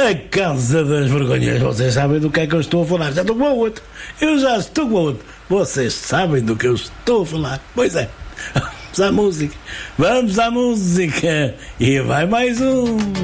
A casa das vergonhas, vocês sabem do que é que eu estou a falar. Já estou com a outro. Eu já estou com a outro. Vocês sabem do que eu estou a falar. Pois é. Vamos à música. Vamos à música. E vai mais um.